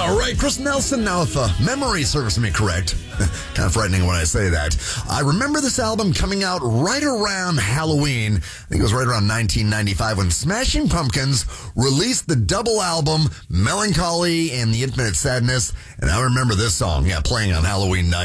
All right, Chris Nelson, now if memory serves me correct, kind of frightening when I say that, I remember this album coming out right around Halloween. I think it was right around 1995 when Smashing Pumpkins released the double album Melancholy and the Infinite Sadness, and I remember this song, playing on Halloween night.